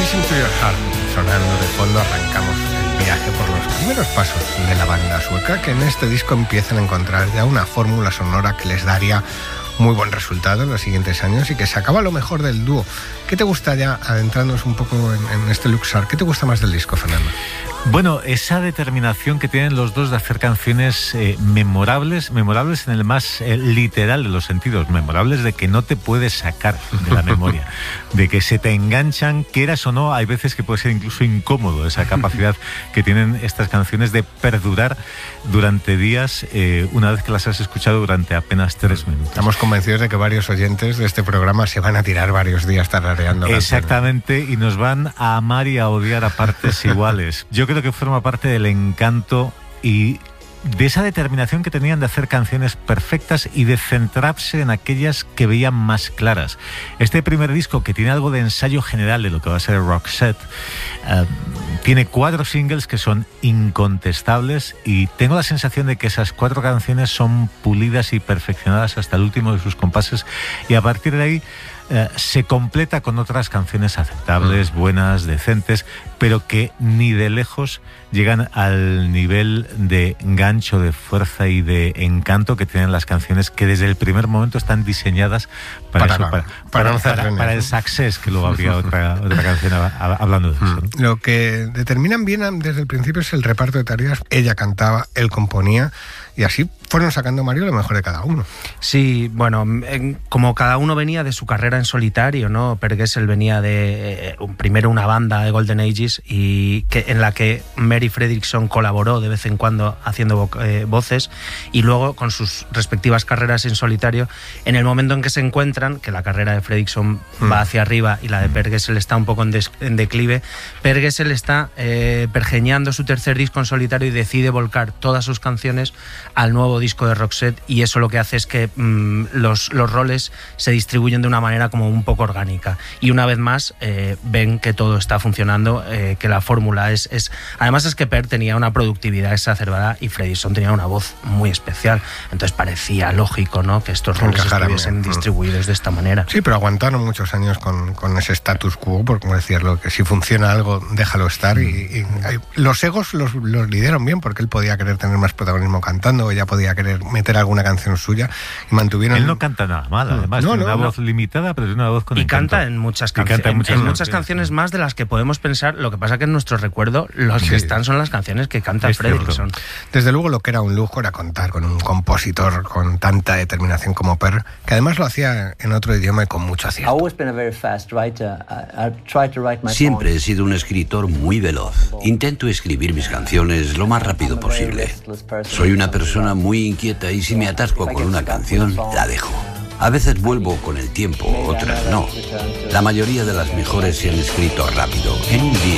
Listen to Your Heart, sonando de fondo, arrancamos el viaje por los primeros pasos de la banda sueca, que en este disco empiezan a encontrar ya una fórmula sonora que les daría muy buen resultado en los siguientes años y que sacaba lo mejor del dúo. ¿Qué te gusta, ya adentrándonos un poco en este Luxor? ¿Qué te gusta más del disco, Fernando? Bueno, esa determinación que tienen los dos de hacer canciones memorables en el más literal de los sentidos, memorables de que no te puedes sacar de la memoria, de que se te enganchan, quieras o no. Hay veces que puede ser incluso incómodo esa capacidad que tienen estas canciones de perdurar durante días, una vez que las has escuchado durante apenas 3 minutos. Estamos convencidos de que varios oyentes de este programa se van a tirar varios días tarareando. Exactamente, y nos van a amar y a odiar a partes iguales. Yo creo que forma parte del encanto y de esa determinación que tenían de hacer canciones perfectas y de centrarse en aquellas que veían más claras. Este primer disco, que tiene algo de ensayo general de lo que va a ser Roxette, tiene 4 singles que son incontestables, y tengo la sensación de que esas 4 canciones son pulidas y perfeccionadas hasta el último de sus compases, y a partir de ahí se completa con otras canciones aceptables, buenas, decentes, pero que ni de lejos llegan al nivel de gancho, de fuerza y de encanto que tienen las canciones que desde el primer momento están diseñadas para el success, que luego habría otra canción hablando de eso, ¿no? Lo que determinan bien desde el principio es el reparto de tareas. Ella cantaba, él componía, y así fueron sacando, Mario, lo mejor de cada uno. Sí, bueno, como cada uno venía de su carrera en solitario, ¿no? Per Gessle venía de primero una banda de Golden Ages, y en la que Mary Fredriksson colaboró de vez en cuando haciendo voces, y luego con sus respectivas carreras en solitario. En el momento en que se encuentran, que la carrera de Fredriksson va hacia arriba y la de Per Gessle está un poco en declive, Per Gessle está pergeñando su tercer disco en solitario y decide volcar todas sus canciones al nuevo disco de Roxette, y eso lo que hace es que los roles se distribuyen de una manera como un poco orgánica, y una vez más ven que todo está funcionando, que la fórmula es... Además es que Per tenía una productividad exacerbada y Fredriksson tenía una voz muy especial, entonces parecía lógico, ¿no?, que estos roles estuviesen distribuidos de esta manera. Sí, pero aguantaron muchos años con ese status quo, porque, como decías, que si funciona algo, déjalo estar, y los egos los lidiaron bien, porque él podía querer tener más protagonismo cantando, ella podía querer meter alguna canción suya, y mantuvieron... Él no canta nada mal, además, tiene una voz limitada, pero tiene una voz con encanto. Canta en muchas canciones, en muchas canciones más de las que podemos pensar. Lo que pasa que en nuestro recuerdo los que están son las canciones que canta Fredriksson. Desde luego, lo que era un lujo era contar con un compositor con tanta determinación como Per, que además lo hacía en otro idioma y con mucho acierto. Siempre he sido un escritor muy veloz. Intento escribir mis canciones lo más rápido posible. Soy una persona muy inquieta, y si me atasco con una canción, la dejo. A veces vuelvo con el tiempo, otras no. La mayoría de las mejores se han escrito rápido, en un día.